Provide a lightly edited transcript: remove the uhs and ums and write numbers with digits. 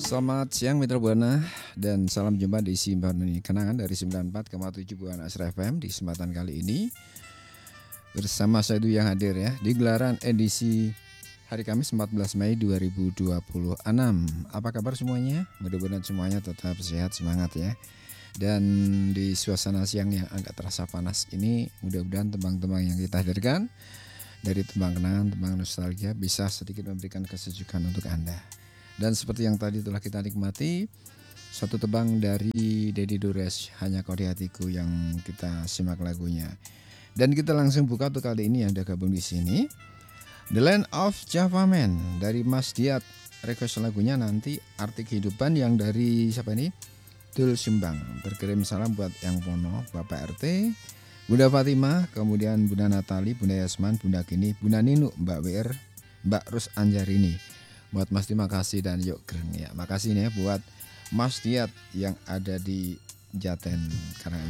Selamat siang Mitra Buana dan salam jumpa di Simpan Kenangan dari 94,7 Buana Asra FM di kesempatan kali ini bersama saya Edu yang hadir ya di gelaran edisi hari Kamis 14 Mei 2026. Apa kabar semuanya? Mudah-mudahan semuanya tetap sehat, semangat ya. Dan di suasana siang yang agak terasa panas ini mudah-mudahan tembang-tembang yang kita hadirkan dari tembang kenangan, tembang nostalgia bisa sedikit memberikan kesejukan untuk Anda. Dan seperti yang tadi telah kita nikmati, satu tebang dari Dedi Dures, Hanya Kau di Hatiku, yang kita simak lagunya. Dan kita langsung buka untuk kali ini yang udah gabung di sini. The Land of Java Man dari Mas Diat. Request lagunya nanti Arti Kehidupan yang dari siapa ini? Dul Sumbang. Berkirim salam buat Yang Pono, Bapak RT, Bunda Fatima, kemudian Bunda Natali, Bunda Yasman, Bunda Kini, Bunda Ninu, Mbak WR, Mbak Rus Anjarini. Buat Mas terima kasih dan yuk greng ya. Makasih nih ya buat Mas Diat yang ada di Jaten Karang.